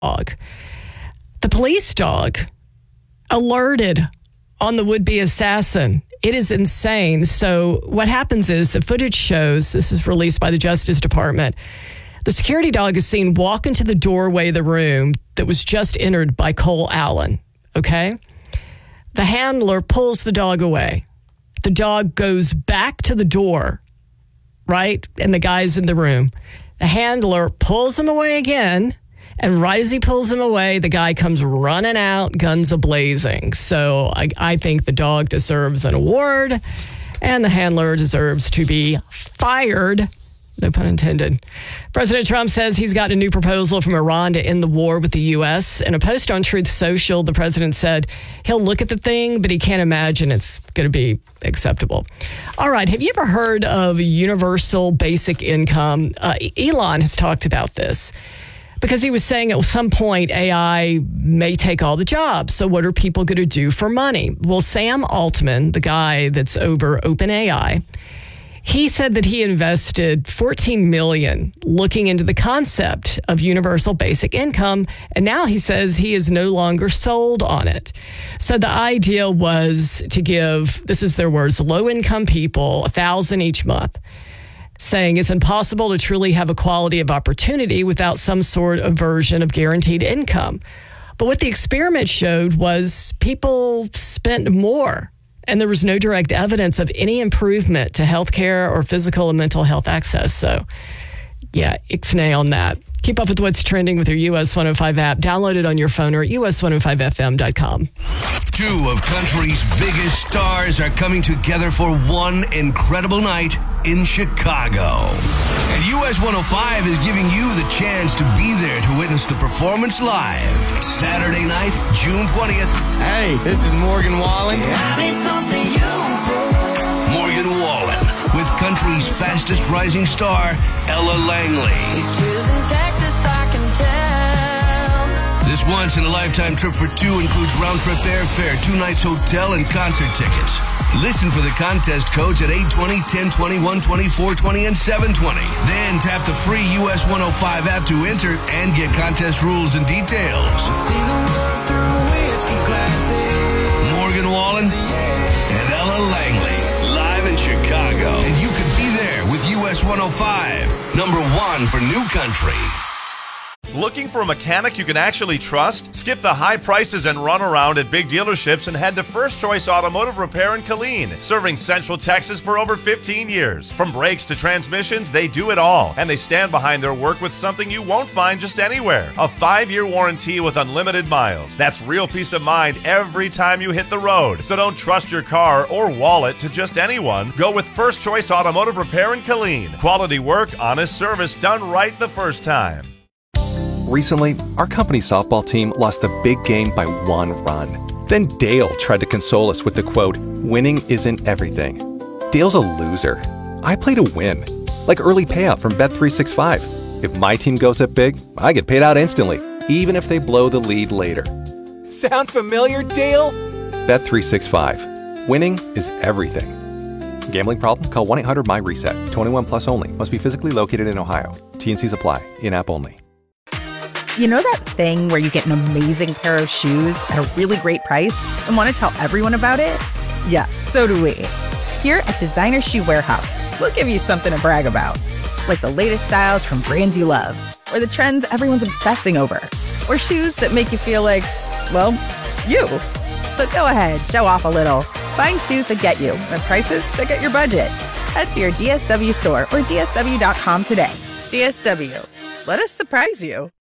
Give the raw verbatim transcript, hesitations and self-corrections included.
dog. The police dog alerted on the would-be assassin. It is insane. So what happens is the footage shows, this is released by the Justice Department, the security dog is seen walk into the doorway of the room that was just entered by Cole Allen, okay? The handler pulls the dog away. The dog goes back to the door, right? And the guy's in the room. The handler pulls him away again, and right as he pulls him away, the guy comes running out, guns a-blazing. So I, I think the dog deserves an award, and the handler deserves to be fired. No pun intended. President Trump says he's got a new proposal from Iran to end the war with the U S. In a post on Truth Social, the president said he'll look at the thing, but he can't imagine it's going to be acceptable. All right. Have you ever heard of universal basic income? Uh, Elon has talked about this because he was saying at some point A I may take all the jobs. So what are people going to do for money? Well, Sam Altman, the guy that's over OpenAI, he said that he invested fourteen million dollars looking into the concept of universal basic income, and now he says he is no longer sold on it. So the idea was to give, this is their words, low-income people a thousand dollars each month, saying it's impossible to truly have equality of opportunity without some sort of version of guaranteed income. But what the experiment showed was people spent more, and there was no direct evidence of any improvement to healthcare or physical and mental health access. So, yeah, ixnay on that. Keep up with what's trending with your U S one oh five app. Download it on your phone or at U S one oh five F M dot com. Two of country's biggest stars are coming together for one incredible night in Chicago. And U S one oh five is giving you the chance to be there to witness the performance live. Saturday night, June twentieth. Hey, this is Morgan Wallen. Morgan Wallen with country's fastest rising star, Ella Langley. He's choosing Texas, I can tell. This once-in-a-lifetime trip for two includes round-trip airfare, two nights hotel, and concert tickets. Listen for the contest codes at eight twenty, ten twenty, one twenty, four twenty, and seven twenty. Then tap the free U S one oh five app to enter and get contest rules and details. Morgan Wallen and Ella Langley, live in Chicago. And you could be there with U S one oh five, number one for new country. Looking for a mechanic you can actually trust? Skip the high prices and run around at big dealerships and head to First Choice Automotive Repair in Killeen, serving Central Texas for over fifteen years. From brakes to transmissions, they do it all, and they stand behind their work with something you won't find just anywhere. A five-year warranty with unlimited miles. That's real peace of mind every time you hit the road. So don't trust your car or wallet to just anyone. Go with First Choice Automotive Repair in Killeen. Quality work, honest service, done right the first time. Recently, our company's softball team lost the big game by one run. Then Dale tried to console us with the quote, "Winning isn't everything." Dale's a loser. I play to win. Like early payout from Bet three sixty-five. If my team goes up big, I get paid out instantly, even if they blow the lead later. Sound familiar, Dale? Bet three sixty-five. Winning is everything. Gambling problem? Call one eight hundred M Y reset. twenty-one plus only. Must be physically located in Ohio. T and Cs apply. In-app only. You know that thing where you get an amazing pair of shoes at a really great price and want to tell everyone about it? Yeah, so do we. Here at Designer Shoe Warehouse, we'll give you something to brag about. Like the latest styles from brands you love, or the trends everyone's obsessing over, or shoes that make you feel like, well, you. So go ahead, show off a little. Find shoes that get you at prices that get your budget. Head to your D S W store or D S W dot com today. D S W. Let us surprise you.